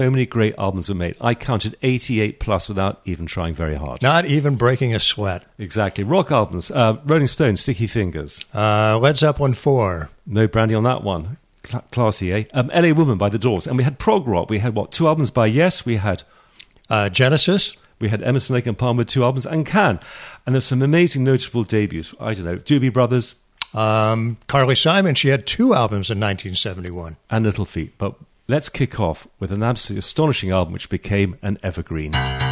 So many great albums were made. I counted 88 plus without even trying very hard. Not even breaking a sweat. Exactly. Rock albums. Rolling Stones, Sticky Fingers. Led Zeppelin 4. No brandy on that one. Classy, eh? LA Woman by The Doors. And we had prog rock. We had, 2 albums by Yes. We had Genesis. We had Emerson, Lake and Palmer, 2 albums, and Can. And there's some amazing notable debuts. I don't know, Doobie Brothers. Carly Simon, she had 2 albums in 1971. And Little Feat. But let's kick off with an absolutely astonishing album which became an evergreen.